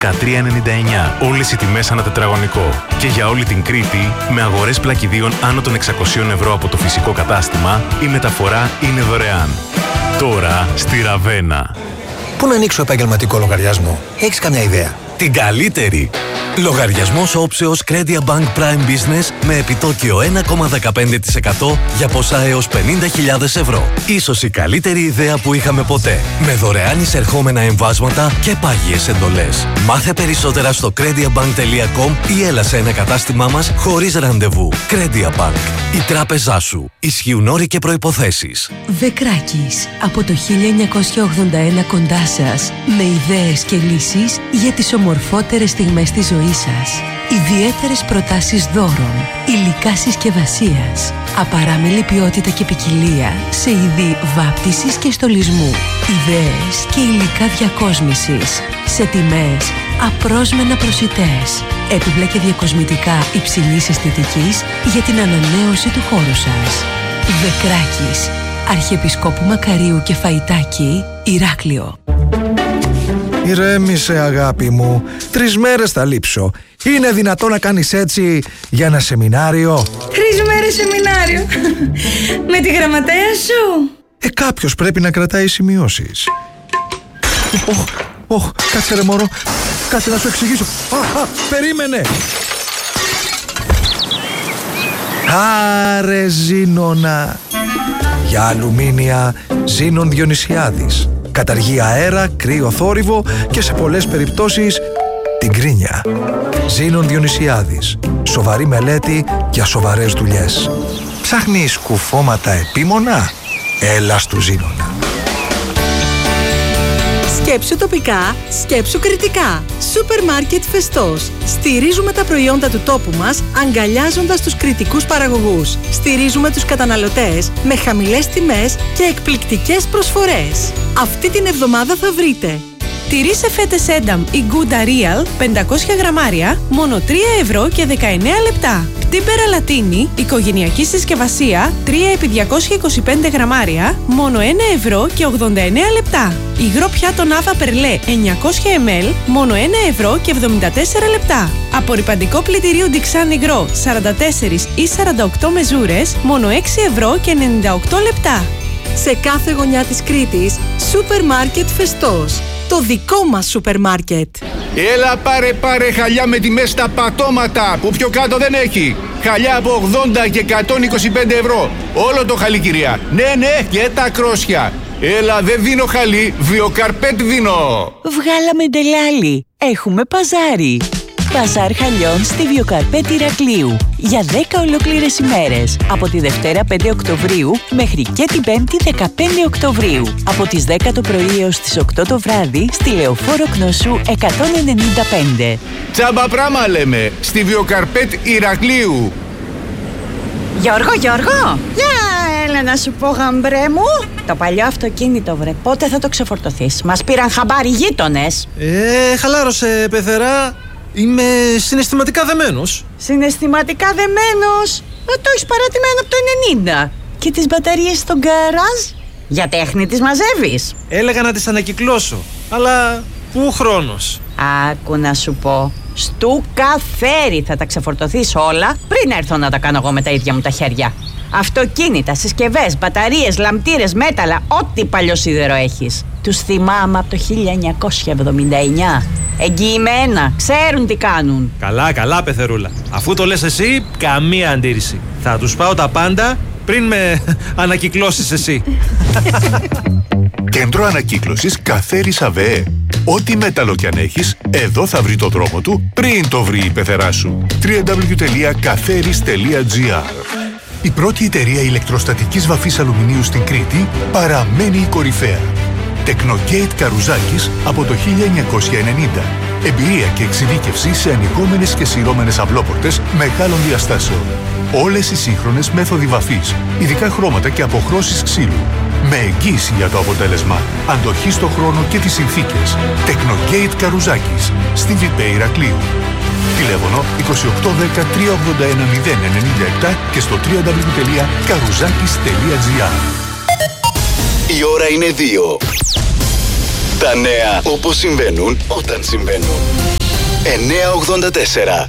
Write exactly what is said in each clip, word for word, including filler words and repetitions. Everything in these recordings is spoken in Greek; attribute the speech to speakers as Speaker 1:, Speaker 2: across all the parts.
Speaker 1: δεκατρία ενενήντα εννιά. Όλες οι τιμές ανά τετραγωνικό. Και για όλη την Κρήτη, με αγορές πλακιδίων άνω των εξακοσίων ευρώ από το φυσικό κατάστημα, η μεταφορά είναι δωρεάν. Τώρα στη Ραβένα.
Speaker 2: Πού να ανοίξω επαγγελματικό λογαριασμό? Έχεις καμιά ιδέα?
Speaker 3: Την καλύτερη! Λογαριασμός όψεως Credia Bank Prime Business με επιτόκιο ένα κόμμα δεκαπέντε τοις εκατό για ποσά έως πενήντα χιλιάδες ευρώ. Ίσως η καλύτερη ιδέα που είχαμε ποτέ. Με δωρεάν εισερχόμενα εμβάσματα και πάγιες εντολές. Μάθε περισσότερα στο crediabank τελεία com ή έλα σε ένα κατάστημά μας χωρίς ραντεβού. Credia Bank. Η τράπεζά σου. Ισχύουν όροι και προϋποθέσεις.
Speaker 4: Βεκράκης. Από το χίλια εννιακόσια ογδόντα ένα κοντά σας. Με ιδέες και λύσεις για τις ομορφότερες στιγμές της ζωής σας. Ιδιαίτερες προτάσεις δώρων, υλικά συσκευασίας, απαράμιλη ποιότητα και ποικιλία σε είδη βάπτισης και στολισμού, ιδέες και υλικά διακόσμησης σε τιμές απρόσμενα προσιτές, έπιπλα και διακοσμητικά υψηλής αισθητικής για την ανανέωση του χώρου σας. Βεκράκης, Αρχιεπισκόπου Μακαρίου και Φαϊτάκη, Ηράκλειο.
Speaker 2: Ηρέμησε αγάπη μου, τρεις μέρες θα λείψω. Είναι δυνατό να κάνεις έτσι για ένα σεμινάριο?
Speaker 5: Τρεις μέρες σεμινάριο? Με τη γραμματέα σου?
Speaker 2: Ε, κάποιος πρέπει να κρατάει σημειώσεις. Ωχ, ωχ, κάτσε ρε μωρό, κάτσε να σου εξηγήσω. Α, α, περίμενε. Άρε Ζήνονα. Για αλουμίνια Ζήνων Διονυσιάδης. Καταργεί αέρα, κρύο θόρυβο και σε πολλές περιπτώσεις την κρίνια. Ζήνων Διονυσιάδης. Σοβαρή μελέτη για σοβαρές δουλειές. Ψάχνεις κουφώματα επίμονα? Έλα στου Ζήνονα.
Speaker 6: Σκέψου τοπικά, σκέψου κριτικά. Σούπερ μάρκετ Φεστός. Στηρίζουμε τα προϊόντα του τόπου μας, αγκαλιάζοντας τους κριτικούς παραγωγούς. Στηρίζουμε τους καταναλωτές με χαμηλές τιμές και εκπληκτικές προσφορές. Αυτή την εβδομάδα θα βρείτε τυρί σε φέτες Ένταμ ή Gouda Real πεντακόσια γραμμάρια, μόνο τρία ευρώ και δεκαεννέα λεπτά. Πτύμπερα Λατίνη, οικογενειακή συσκευασία τρία επί διακόσια είκοσι πέντε γραμμάρια, μόνο ένα ευρώ και ογδόντα εννέα λεπτά. Υγρό πιάτο Νάβα Περλέ εννιακόσια μιλιλίτρια, μόνο ένα ευρώ και εβδομήντα τέσσερα λεπτά. Απορρυπαντικό πλυντηρίο Dixan υγρό σαράντα τέσσερα ή σαράντα οκτώ μεζούρες, μόνο έξι ευρώ και ενενήντα οκτώ λεπτά. Σε κάθε γωνιά της Κρήτης, Σούπερ Μάρκετ Φεστός. Το δικό μας σούπερ μάρκετ.
Speaker 7: Έλα πάρε πάρε χαλιά με τιμές στα πατώματα που πιο κάτω δεν έχει. Χαλιά από ογδόντα και εκατόν είκοσι πέντε ευρώ. Όλο το χαλί κυρία. Ναι ναι και τα κρόσια. Έλα δεν δίνω χαλί, βιοκαρπέτ δίνω.
Speaker 8: Βγάλαμε ντελάλι. Έχουμε παζάρι. Παζάρ χαλιών στη Βιοκαρπέτ Ηρακλείου για δέκα ολόκληρες ημέρες. Από τη Δευτέρα πέντε Οκτωβρίου μέχρι και την Πέμπτη δεκαπέντε Οκτωβρίου. Από τις δέκα το πρωί έως τις οκτώ το βράδυ στη Λεωφόρο Κνωσού εκατόν ενενήντα πέντε.
Speaker 7: Τσάμπα πράμα λέμε στη Βιοκαρπέτ Ηρακλείου.
Speaker 8: Γιώργο, Γιώργο! Για έλα να σου πω γαμπρέ μου. Το παλιό αυτοκίνητο βρε, πότε θα το ξεφορτωθείς? Μας πήραν χαμπάρι γείτονες.
Speaker 9: Ε, χαλάρωσε πεθερά. Είμαι συναισθηματικά δεμένος.
Speaker 8: Συναισθηματικά δεμένος? Ε, το έχεις παρατημένο από το ενενήντα. Και τις μπαταρίες στο γκαράζ? Για τέχνη τις μαζεύεις?
Speaker 9: Έλεγα να τις ανακυκλώσω, αλλά πού χρόνος?
Speaker 8: Άκου να σου πω, στου καφέρι θα τα ξεφορτωθείς όλα πριν έρθω να τα κάνω εγώ με τα ίδια μου τα χέρια. Αυτοκίνητα, συσκευές, μπαταρίες, λαμπτήρες, μέταλλα, ό,τι παλιό σίδερο έχεις. Τους θυμάμαι από το χίλια εννιακόσια εβδομήντα εννιά. Εγγυημένα, ξέρουν τι κάνουν.
Speaker 9: Καλά, καλά πεθερούλα. Αφού το λες εσύ, καμία αντίρρηση. Θα τους πάω τα πάντα πριν με ανακυκλώσεις εσύ.
Speaker 10: Κέντρο ανακύκλωσης Καφέρης ΑΒΕ. Ό,τι μέταλλο κι αν έχεις, εδώ θα βρει το δρόμο του πριν το βρει η πεθερά σου. double-u double-u double-u τελεία καφέρης τελεία τζι άρ. Η πρώτη εταιρεία ηλεκτροστατικής βαφής αλουμινίου στην Κρήτη παραμένει η κορυφαία. Τεκνογέιτ Καρουζάκης από το χίλια εννιακόσια ενενήντα. Εμπειρία και εξειδίκευση σε ανοιγόμενες και σειρώμενες αυλόπορτες μεγάλων διαστάσεων. Όλες οι σύγχρονες μέθοδοι βαφής, ειδικά χρώματα και αποχρώσεις ξύλου. Με εγγύηση για το αποτέλεσμα, αντοχή στο χρόνο και τις συνθήκες. Τεκνογέιτ Καρουζάκης, στη Βιπέ Ηρακλείου. Τηλέφωνο είκοσι οκτώ δέκα τριακόσια ογδόντα ένα μηδέν ενενήντα επτά και στο double-u double-u double-u τελεία καρουζάκης τελεία τζι άρ.
Speaker 11: Η ώρα είναι δύο. Τα νέα όπως συμβαίνουν όταν συμβαίνουν. εννιακόσια ογδόντα τέσσερα.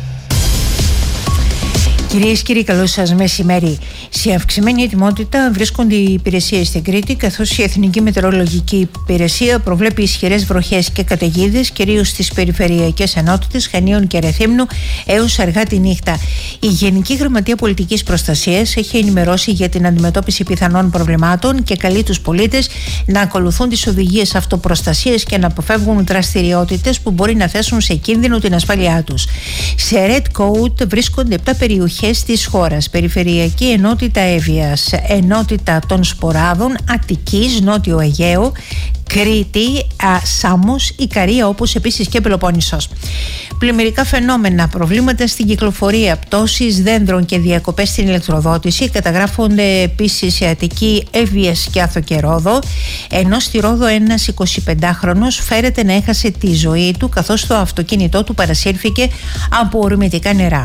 Speaker 12: Κυρίες και κύριοι, καλό σας μεσημέρι. Σε αυξημένη ετοιμότητα βρίσκονται οι υπηρεσίες στην Κρήτη, καθώς η Εθνική Μετεωρολογική Υπηρεσία προβλέπει ισχυρές βροχές και καταιγίδες, κυρίως στις περιφερειακές ενότητες Χανίων και Ρεθύμνου έως αργά τη νύχτα. Η Γενική Γραμματεία Πολιτικής Προστασίας έχει ενημερώσει για την αντιμετώπιση πιθανών προβλημάτων και καλεί τους πολίτες να ακολουθούν τις οδηγίες αυτοπροστασίας και να αποφεύγουν δραστηριότητες που μπορεί να θέσουν σε κίνδυνο την ασφάλειά τους. Σε Red Code βρίσκονται επτά περιοχές της χώρας: Περιφερειακή Ενότητα Εύβοιας, Ενότητα των Σποράδων, Αττικής, Νότιο Αιγαίο, Κρήτη, α, Σάμος, Ικαρία, όπως επίσης και Πελοπόννησος. Πλημμυρικά φαινόμενα, προβλήματα στην κυκλοφορία, πτώσεις δέντρων και διακοπές στην ηλεκτροδότηση καταγράφονται επίσης σε Αττική, Εύβοιας και Άθο και Ρόδο, ενώ στη Ρόδο ένας εικοσιπεντάχρονος φέρεται να έχασε τη ζωή του καθώς το αυτοκίνητό του παρασύρθηκε από ορμητικά νερά.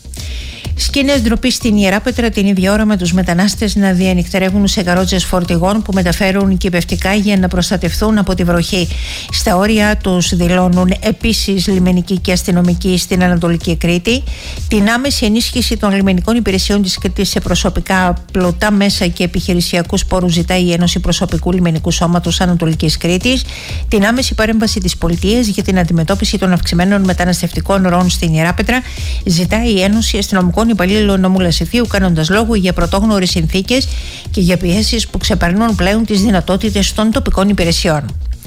Speaker 12: Σκηνές ντροπή στην Ιεράπετρα την ίδια ώρα με τους μετανάστες να διανυκτερεύουν σε καρότσες φορτηγών που μεταφέρουν κυπευτικά για να προστατευτούν από τη βροχή. Στα όρια τους δηλώνουν επίσης λιμενικοί και αστυνομικοί στην Ανατολική Κρήτη. Την άμεση ενίσχυση των λιμενικών υπηρεσιών της Κρήτης σε προσωπικά, πλωτά μέσα και επιχειρησιακούς πόρους ζητάει η Ένωση Προσωπικού Λιμενικού Σώματος Ανατολικής Κρήτης. Την άμεση παρέμβαση της πολιτείας για την αντιμετώπιση των αυξημένων μεταναστευτικών ροών στην Ιεράπετρα ζητάει η Ένωση Αστυνομικών Υπαλλήλων Νομού Λασιθίου, κάνοντας λόγο για πρωτόγνωρες συνθήκες και για πιέσεις που ξεπερνούν πλέον τις δυνατότητες των τοπικών υπηρεσιών.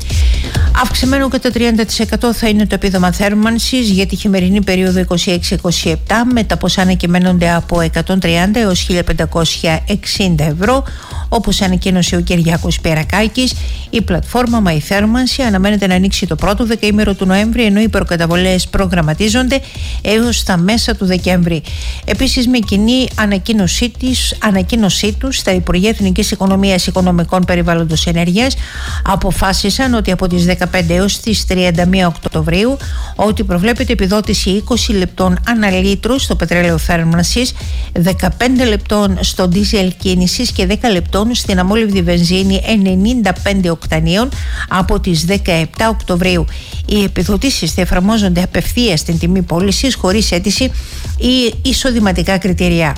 Speaker 12: Αυξημένο κατά τριάντα τοις εκατό θα είναι το επίδομα θέρμανσης για τη χειμερινή περίοδο είκοσι έξι είκοσι επτά, με τα ποσά ανακυμαίνονται από εκατόν τριάντα έως χίλια πεντακόσια εξήντα ευρώ. Όπως ανακοίνωσε ο Κυριάκος Περακάκης, η πλατφόρμα MyThermancy αναμένεται να ανοίξει το πρώτο δεκαήμερο του Νοέμβρη, ενώ οι προκαταβολές προγραμματίζονται έως τα μέσα του Δεκέμβρη. Επίσης, με κοινή ανακοίνωσή, της, ανακοίνωσή τους, τα Υπουργεία Εθνικής Οικονομίας, Οικονομικών, Περιβάλλοντος, Ενέργειας αποφάσισαν ότι από τις δεκαπέντε έως τις τριάντα μία Οκτωβρίου ότι προβλέπεται επιδότηση είκοσι λεπτών ανά λίτρο στο πετρέλαιο θέρμανσης, δεκαπέντε λεπτών στο ντίζελ κίνησης και δέκα λεπτών στην αμόλυβδη βενζίνη ενενήντα πέντε οκτανίων από τις δεκαεπτά Οκτωβρίου. Οι επιδοτήσεις θα εφαρμόζονται απευθείας στην τιμή πώλησης, χωρίς αίτηση ή εισοδηματικά κριτήρια.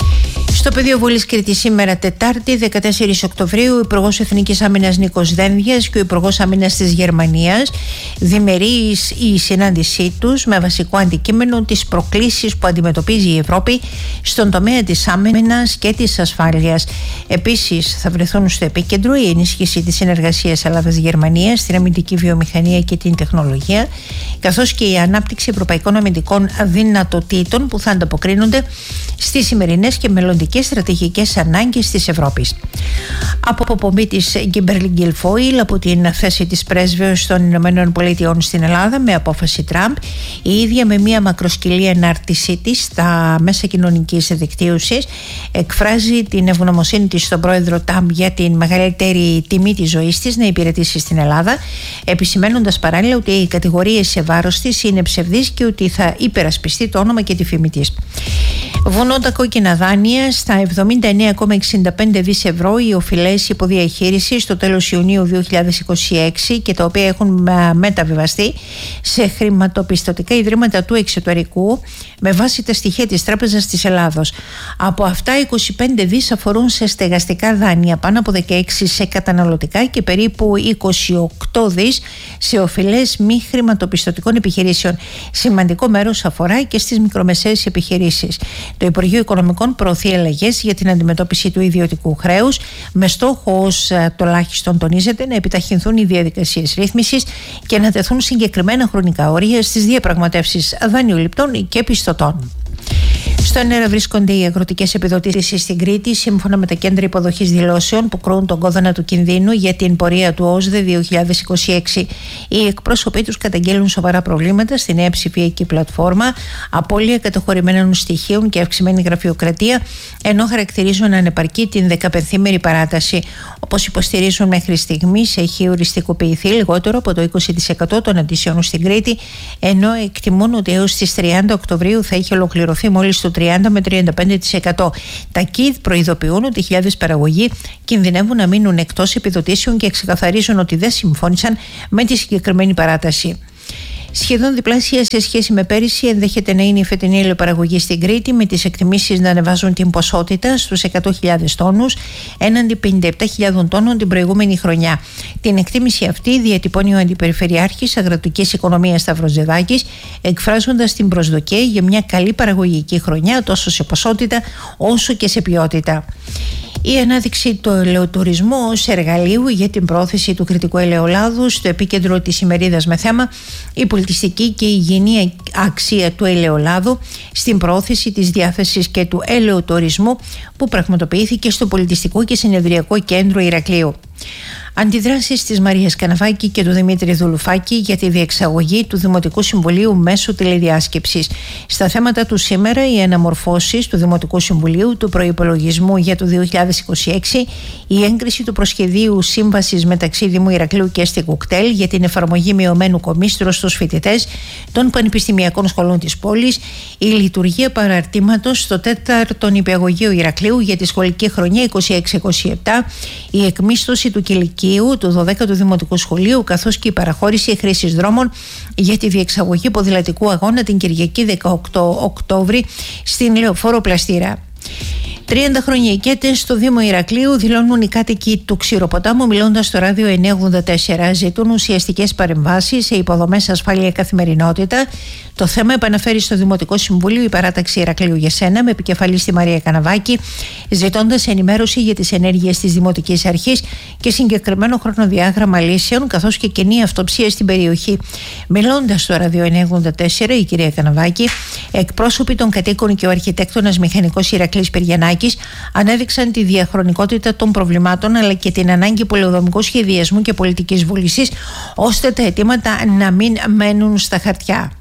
Speaker 12: Στο πεδίο Βολής Κρήτης σήμερα Τετάρτη δεκατέσσερις Οκτωβρίου, ο Υπουργός Εθνικής Άμυνας Νίκος Δένδιας και ο Υπουργός Άμυνας της Γερμανίας διμερείς η συνάντησή τους με βασικό αντικείμενο τις προκλήσεις που αντιμετωπίζει η Ευρώπη στον τομέα της άμυνας και της ασφάλειας. Επίσης θα βρεθούν στο επίκεντρο η ενίσχυση της συνεργασίας Ελλάδας-Γερμανίας στην αμυντική βιομηχανία και την τεχνολογία, καθώς και η ανάπτυξη ευρωπαϊκών αμυντικών δυνατοτήτων που θα ανταποκρίνονται στις σημερινές και μελλοντικές στρατηγικές ανάγκες της Ευρώπης. Από αποπομπή της Γκίμπερλι Γκιλφόιλ από την θέση της πρέσβεως των Ηνωμένων Πολιτειών στην Ελλάδα με απόφαση Τραμπ, η ίδια με μια μακροσκελή ενάρτησή της στα μέσα κοινωνικής δικτύωσης εκφράζει την ευγνωμοσύνη της στον πρόεδρο Τραμπ για την μεγαλύτερη τιμή της ζωής της να υπηρετήσει στην Ελλάδα, επισημαίνοντας παράλληλα ότι οι κατηγορίες σε βάρος της είναι ψευδείς και ότι θα υπερασπιστεί το όνομα και τη φήμη της. Βουνούν τα κόκκινα δάνεια στα εβδομήντα εννέα κόμμα εξήντα πέντε δισεκατομμύρια ευρώ οι οφειλές υποδιαχείριση στο τέλος Ιουνίου δύο χιλιάδες είκοσι έξι και τα οποία έχουν μεταβιβαστεί σε χρηματοπιστωτικά ιδρύματα του εξωτερικού με βάση τα στοιχεία της Τράπεζας της Ελλάδος. Από αυτά είκοσι πέντε δισεκατομμύρια αφορούν σε στεγαστικά δάνεια, πάνω από δεκαέξι σε καταναλωτικά και περίπου είκοσι οκτώ δισεκατομμύρια σε οφειλές μη χρηματοπιστωτικών επιχειρήσεων. Σημαντικό μέρος αφορά και στις μικρομεσαίες επιχειρήσεις. Το Υπουργείο Οικονομικών προωθεί αλλαγές για την αντιμετώπιση του ιδιωτικού χρέους, με στόχο, ως τουλάχιστον τονίζεται, να επιταχυνθούν οι διαδικασίες ρύθμισης και να τεθούν συγκεκριμένα χρονικά όρια στις διαπραγματεύσεις δανειοληπτών και πιστωτών. Στον αέρα βρίσκονται οι αγροτικές επιδοτήσεις στην Κρήτη, σύμφωνα με τα κέντρα υποδοχής δηλώσεων που κρούν τον κόδωνα του κινδύνου για την πορεία του ΟΣΔΕ δύο χιλιάδες είκοσι έξι. Οι εκπρόσωποι τους καταγγέλνουν σοβαρά προβλήματα στη νέα ψηφιακή πλατφόρμα, απώλεια καταχωρημένων στοιχείων και αυξημένη γραφειοκρατία, ενώ χαρακτηρίζουν ανεπαρκή την δεκαπενθήμερη παράταση. Όπως υποστηρίζουν μέχρι στιγμής, έχει οριστικοποιηθεί λιγότερο από το είκοσι τοις εκατό των αντισιών στην Κρήτη, ενώ εκτιμούν ότι έως τις τριάντα Οκτωβρίου θα έχει ολοκληρωθεί μόλις το τριάντα με τριάντα πέντε τοις εκατό. Τα ΚΙΔ προειδοποιούν ότι χιλιάδες παραγωγοί κινδυνεύουν να μείνουν εκτός επιδοτήσεων και ξεκαθαρίζουν ότι δεν συμφώνησαν με τη συγκεκριμένη παράταση. Σχεδόν διπλάσια σε σχέση με πέρυσι ενδέχεται να είναι η φετινή ηλιοπαραγωγή στην Κρήτη, με τις εκτιμήσεις να ανεβάζουν την ποσότητα στους εκατό χιλιάδες τόνους έναντι πενήντα επτά χιλιάδες τόνων την προηγούμενη χρονιά. Την εκτίμηση αυτή διατυπώνει ο Αντιπεριφερειάρχης Αγροτικής Οικονομίας Σταύρος Δεδάκης, εκφράζοντας την προσδοκία για μια καλή παραγωγική χρονιά τόσο σε ποσότητα όσο και σε ποιότητα. Η ανάδειξη του ελαιοτουρισμού ως εργαλείου για την πρόθεση του κρητικού ελαιολάδου στο επίκεντρο της ημερίδας με θέμα η πολιτιστική και η υγιεινή αξία του ελαιολάδου στην πρόθεση της διάθεσης και του ελαιοτουρισμού, που πραγματοποιήθηκε στο Πολιτιστικό και Συνεδριακό Κέντρο Ηρακλείου. Αντιδράσεις της Μαρίας Καναβάκη και του Δημήτρη Δουλουφάκη για τη διεξαγωγή του Δημοτικού Συμβουλίου μέσω τηλεδιάσκεψης. Στα θέματα του σήμερα, οι αναμορφώσεις του Δημοτικού Συμβουλίου, του προϋπολογισμού για το δύο χιλιάδες είκοσι έξι, η έγκριση του προσχεδίου σύμβασης μεταξύ Δήμου Ηρακλείου και Αστικοκτέλ για την εφαρμογή μειωμένου κομίστρου στους φοιτητές των πανεπιστημιακών σχολών της πόλης, η λειτουργία παραρτήματος στο τέταρτο νηπιαγωγείο Ηρακλείου για τη σχολική χρονιά είκοσι έξι είκοσι επτά, η εκμίσθωση του κηλικίου του δωδέκατου Δημοτικού Σχολείου, καθώς και η παραχώρηση χρήσης δρόμων για τη διεξαγωγή ποδηλατικού αγώνα την Κυριακή δεκαοκτώ Οκτώβρη στην Λεωφόρο Πλαστήρα. τριάντα χρόνια οικέτες στο Δήμο Ηρακλείου, δηλώνουν οι κάτοικοι του Ξηροποτάμου, μιλώντας στο ράδιο εννιακόσια ογδόντα τέσσερα. Ζητούν ουσιαστικές παρεμβάσεις σε υποδομές, ασφάλεια, καθημερινότητα. Το θέμα επαναφέρει στο Δημοτικό Συμβούλιο η παράταξη Ηρακλείου για σένα, με επικεφαλή στη Μαρία Καναβάκη, ζητώντας ενημέρωση για τις ενέργειες της Δημοτικής Αρχής και συγκεκριμένο χρονοδιάγραμμα λύσεων, καθώς και κενή αυτοψία στην περιοχή. Μιλώντας στο ράδιο εννιακόσια ογδόντα τέσσερα, η κυρία Καναβάκη, εκπρόσωποι των κατοίκων και ο αρχιτέκτονας μηχανικός Ηρακλής Πυριανάκης ανέδειξαν τη διαχρονικότητα των προβλημάτων, αλλά και την ανάγκη πολεοδομικού σχεδιασμού και πολιτικής βούλησης, ώστε τα αιτήματα να μην μένουν στα χαρτιά.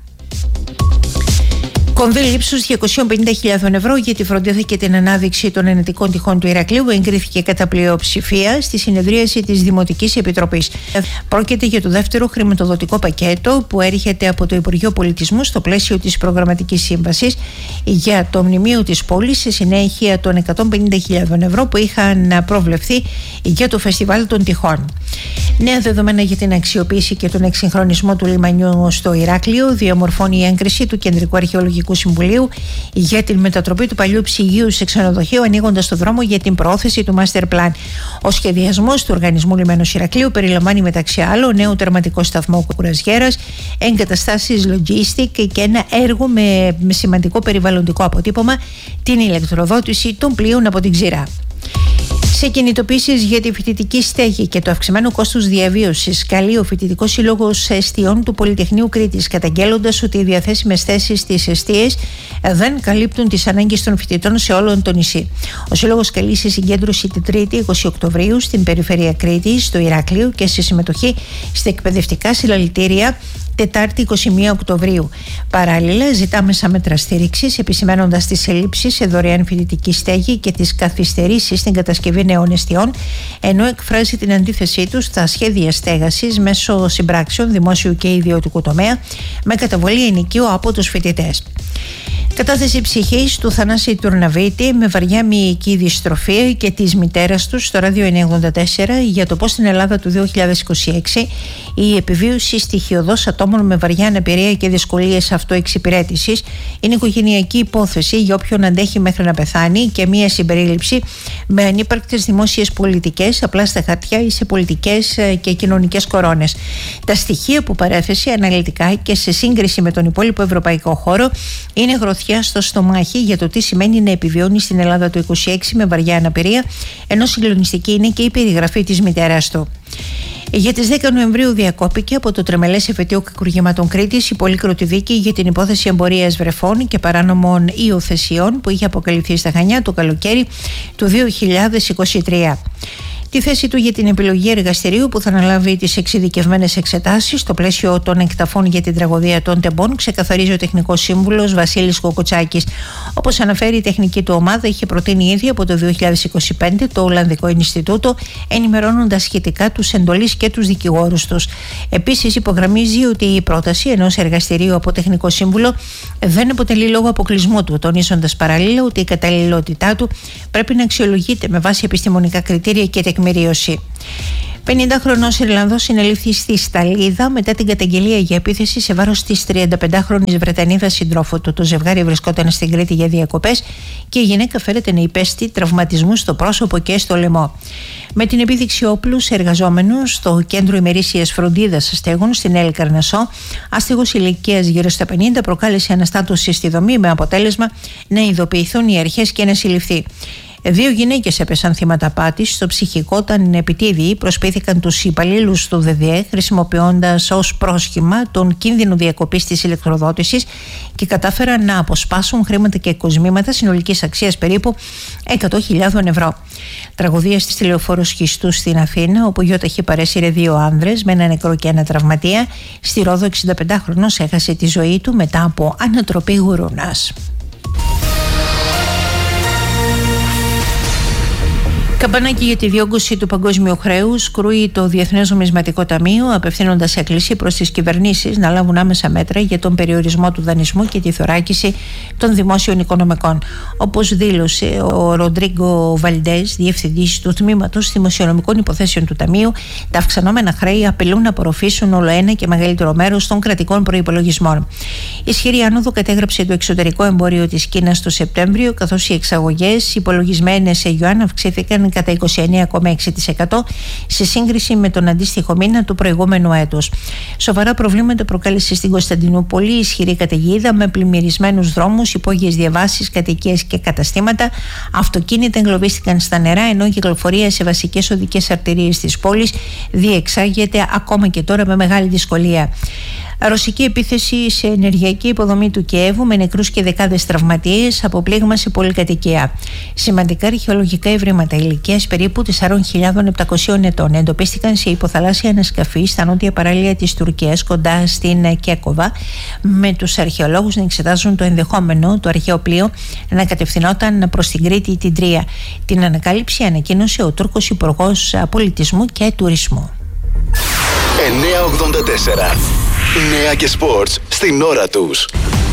Speaker 12: Κονδύλι ύψους διακόσιες πενήντα χιλιάδες ευρώ για τη φροντίδα και την ανάδειξη των ενετικών τυχών του Ηρακλείου εγκρίθηκε κατά πλειοψηφία στη συνεδρίαση της Δημοτικής Επιτροπής. Πρόκειται για το δεύτερο χρηματοδοτικό πακέτο που έρχεται από το Υπουργείο Πολιτισμού στο πλαίσιο της προγραμματικής σύμβασης για το μνημείο της πόλης, σε συνέχεια των εκατόν πενήντα χιλιάδες ευρώ που είχαν προβλεφθεί για το Φεστιβάλ των Τυχών. Νέα δεδομένα για την αξιοποίηση και τον εξυγχρονισμό του λιμανιού στο Ηράκλειο διαμορφώνει η έγκριση του Κεντρικού Αρχαιολογικού Συμβουλίου για την μετατροπή του παλιού ψυγείου σε ξενοδοχείο, ανοίγοντας το δρόμο για την προώθηση του Master Plan. Ο σχεδιασμός του Οργανισμού Λιμένος Ηρακλείου περιλαμβάνει μεταξύ άλλων νέο τερματικό σταθμό κουρασιέρας, εγκαταστάσεις logistic και ένα έργο με, με σημαντικό περιβαλλοντικό αποτύπωμα, την ηλεκτροδότηση των πλοίων από την ξηρά. Σε κινητοποίησεις για τη φοιτητική στέγη και το αυξημένο κόστος διαβίωσης, καλεί ο Φοιτητικός Σύλλογος Εστιών του Πολυτεχνείου Κρήτης, καταγγέλλοντας ότι οι διαθέσιμες θέσεις στις εστίες δεν καλύπτουν τις ανάγκες των φοιτητών σε όλο το νησί. Ο Σύλλογος καλεί σε συγκέντρωση την Τρίτη είκοσι Οκτωβρίου στην περιφέρεια Κρήτης, στο Ηράκλειο, και σε συμμετοχή στα εκπαιδευτικά συλλαλητήρια Τετάρτη εικοστή πρώτη Οκτωβρίου. Παράλληλα, ζητά μέσα μέτρα στήριξης, επισημαίνοντας τις ελλείψεις σε δωρεάν φοιτητική στέγη και τις καθυστερήσεις στην κατασκευή νέων εστιών, ενώ εκφράζει την αντίθεσή του στα σχέδια στέγασης μέσω συμπράξεων δημόσιου και ιδιωτικού τομέα με καταβολή ενοικίου από τους φοιτητές. Κατάθεση ψυχής του Θανάση Τουρναβίτη με βαριά μυϊκή δυστροφία και της μητέρας του στο ράδιο εννιακόσια ογδόντα τέσσερα για το πώς στην Ελλάδα του δύο χιλιάδες είκοσι έξι η επιβίωση στοιχειωδώς ατόμων με βαριά αναπηρία και δυσκολίες αυτοεξυπηρέτησης είναι οικογενειακή υπόθεση για όποιον αντέχει μέχρι να πεθάνει και μία συμπερίληψη με ανύπαρκτες δημόσιες πολιτικές απλά στα χαρτιά ή σε πολιτικές και κοινωνικές κορώνες. Τα στοιχεία που παρέθεσε αναλυτικά και σε σύγκριση με τον υπόλοιπο ευρωπαϊκό χώρο είναι γροθιά στο στομάχι για το τι σημαίνει να επιβιώνει στην Ελλάδα το είκοσι έξι με βαριά αναπηρία, ενώ συγκλονιστική είναι και η περιγραφή της μητέρας του. Για τις δέκα Νοεμβρίου διακόπηκε από το τρεμελές εφετείο κακουργήματων Κρήτης η πολύκροτη δίκη για την υπόθεση εμπορίας βρεφών και παράνομων υιοθεσιών που είχε αποκαλυφθεί στα Χανιά το καλοκαίρι του δύο χιλιάδες είκοσι τρία. τη θέση του για την επιλογή εργαστηρίου που θα αναλάβει τις εξειδικευμένες εξετάσεις στο πλαίσιο των εκταφών για την τραγωδία των Τεμπών ξεκαθαρίζει ο τεχνικός σύμβουλος Βασίλης Κοκοτσάκης. Όπως αναφέρει, η τεχνική του ομάδα είχε προτείνει ήδη από το δύο χιλιάδες είκοσι πέντε το Ολλανδικό Ινστιτούτο, ενημερώνοντας σχετικά τους εντολείς και τους δικηγόρους τους. Επίσης, υπογραμμίζει ότι η πρόταση ενός εργαστηρίου από τεχνικό σύμβουλο δεν αποτελεί λόγο αποκλεισμού του, τονίζοντας παράλληλα ότι η καταλληλότητά του πρέπει να αξιολογείται με βάση επιστημονικά κριτήρια και τεκμηρίωση. πενηντάχρονος Ιρλανδός συνελήφθη στη Σταλίδα μετά την καταγγελία για επίθεση σε βάρος της τριανταπεντάχρονης Βρετανίδας συντρόφου του. Το ζευγάρι βρισκόταν στην Κρήτη για διακοπές και η γυναίκα φέρεται να υπέστη τραυματισμούς στο πρόσωπο και στο λαιμό. Με την επίδειξη όπλου σε εργαζόμενους στο κέντρο ημερήσιας φροντίδας αστέγων στην Έλ Καρνασό, άστεγος ηλικίας γύρω στα πενήντα προκάλεσε αναστάτωση στη δομή με αποτέλεσμα να ειδοποιηθούν οι αρχές και να συλληφθεί. Δύο γυναίκες έπεσαν θύματα απάτης στο ψυχικό όταν επιτίδιοι προσπάθηκαν τους υπαλλήλους του ΔΔΕ χρησιμοποιώντας ως πρόσχημα τον κίνδυνο διακοπής της ηλεκτροδότησης και κατάφεραν να αποσπάσουν χρήματα και κοσμήματα συνολικής αξίας περίπου εκατό χιλιάδες ευρώ. Τραγωδία στις τηλεοφόρους Σχιστού στην Αθήνα, όπου γιόταχη παρέσυρε δύο άνδρες με ένα νεκρό και ένα τραυματία. Στη Ρόδο, εξηνταπεντάχρονος έχασε τη ζωή του μετά από ανατροπή γουρούνας. Καμπανάκι για τη διόγκωση του παγκόσμιου χρέους κρούει το Διεθνές Νομισματικό Ταμείο, απευθύνοντας έκκληση προς τις κυβερνήσεις να λάβουν άμεσα μέτρα για τον περιορισμό του δανεισμού και τη θωράκιση των δημόσιων οικονομικών. Όπως δήλωσε ο Ροντρίγκο Βαλντές, διευθυντής του Τμήματος Δημοσιονομικών Υποθέσεων του Ταμείου, τα αυξανόμενα χρέη απειλούν να απορροφήσουν όλο ένα και μεγαλύτερο μέρος των κρατικών προϋπολογισμών. Η ισχυρή άνοδο κατέγραψε το εξωτερικό εμπόριο της Κίνας το Σεπτέμβριο, καθώς οι εξαγωγές υπολογισμένες σε γιουάν αυξήθηκαν κατά είκοσι εννέα κόμμα έξι τοις εκατό σε σύγκριση με τον αντίστοιχο μήνα του προηγούμενου έτους. Σοβαρά προβλήματα προκάλεσε στην Κωνσταντινούπολη ισχυρή καταιγίδα με πλημμυρισμένους δρόμους, υπόγειες διαβάσεις, κατοικίες και καταστήματα. Αυτοκίνητα εγκλωβίστηκαν στα νερά, ενώ η κυκλοφορία σε βασικές οδικές αρτηρίες της πόλης διεξάγεται ακόμα και τώρα με μεγάλη δυσκολία. Ρωσική επίθεση σε ενεργειακή υποδομή του Κιέβου με νεκρούς και δεκάδες τραυματίες από πλήγμα σε πολυκατοικία. Σημαντικά αρχαιολογικά ευρήματα ηλικίας περίπου τεσσάρων χιλιάδων επτακοσίων ετών εντοπίστηκαν σε υποθαλάσσια ανασκαφή στα νότια παράλια της Τουρκίας κοντά στην Κέκοβα, με τους αρχαιολόγους να εξετάζουν το ενδεχόμενο το αρχαίο πλοίο να κατευθυνόταν προς την Κρήτη ή την Τρία. Την ανακάλυψη ανακοίνωσε ο Τούρκος Υπουργός Πολιτισμού και Τουρισμού.
Speaker 11: εννιακόσια ογδόντα τέσσερα. Νέα και σπορτς στην ώρα τους.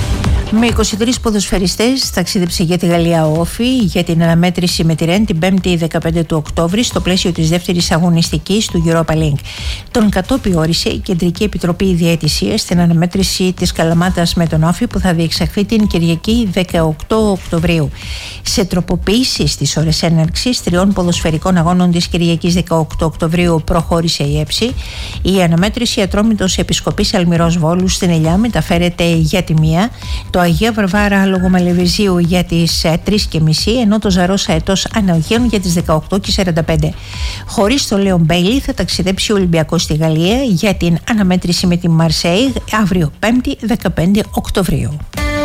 Speaker 12: Με είκοσι τρεις ποδοσφαιριστές ταξίδεψε για τη Γαλλία ο Όφη για την αναμέτρηση με τη Ρεν την πέμπτη δεκαπέντε του Οκτώβρη στο πλαίσιο της δεύτερης αγωνιστικής του Europa League. Τον κατόπι όρισε η Κεντρική Επιτροπή Διαιτησίας στην αναμέτρηση της Καλαμάτας με τον Όφη που θα διεξαχθεί την Κυριακή δεκαοκτώ Οκτωβρίου. Σε τροποποιήσεις στις ώρες έναρξης τριών ποδοσφαιρικών αγώνων της Κυριακής δεκαοκτώ Οκτωβρίου προχώρησε η ΕΨΗ. Η αναμέτρηση Ατρόμητος Επισκοπής Αλμυρός Βόλου στην Ελιά μεταφέρεται για τη μία, το Αγία Βαρβάρα Λόγω Μαλεβιζίου για τις τρεις και μισή, ενώ το Ζαρόσα Αετός Αναογέων για τις δεκαοκτώ και σαράντα πέντε. Χωρίς το Λέον Μπέιλι θα ταξιδέψει ο Ολυμπιακός στη Γαλλία για την αναμέτρηση με τη Μαρσέη αύριο πέμπτη δεκαπέντε Οκτωβρίου.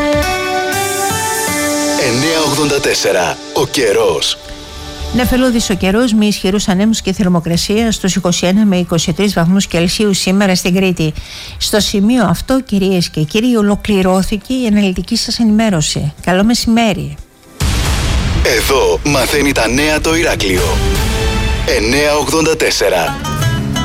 Speaker 11: εννιακόσια ογδόντα τέσσερα. Ο καιρός.
Speaker 12: Νεφελώδης ο καιρός με ισχυρούς ανέμους και θερμοκρασία στους είκοσι ένα με είκοσι τρεις βαθμούς Κελσίου σήμερα στην Κρήτη. Στο σημείο αυτό, κυρίες και κύριοι, ολοκληρώθηκε η αναλυτική σας ενημέρωση. Καλό μεσημέρι.
Speaker 11: Εδώ μαθαίνει τα νέα το Ηράκλειο. εννιακόσια ογδόντα τέσσερα.